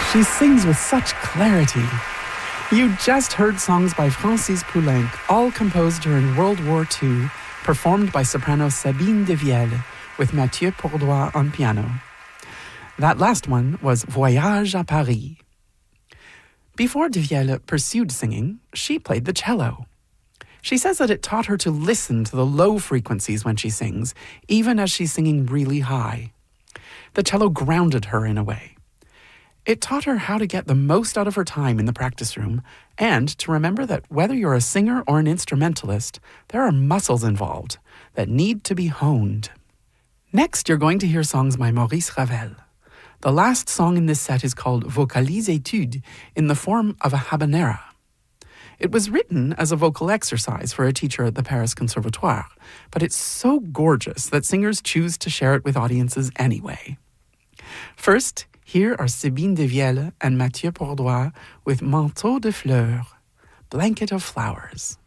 She sings with such clarity. You just heard songs by Francis Poulenc, all composed during World War II, performed by soprano Sabine Devielle, with Mathieu Pourdois on piano. That last one was Voyage à Paris. Before Devielle pursued singing, she played the cello. She says that it taught her to listen to the low frequencies when she sings, even as she's singing really high. The cello grounded her in a way. It taught her how to get the most out of her time in the practice room and to remember that whether you're a singer or an instrumentalist, there are muscles involved that need to be honed. Next, you're going to hear songs by Maurice Ravel. The last song in this set is called Vocalise Etude in the form of a habanera. It was written as a vocal exercise for a teacher at the Paris Conservatoire, but it's so gorgeous that singers choose to share it with audiences anyway. First, here are Sabine Devielle and Mathieu Pourdois with Manteau de Fleurs, Blanket of Flowers.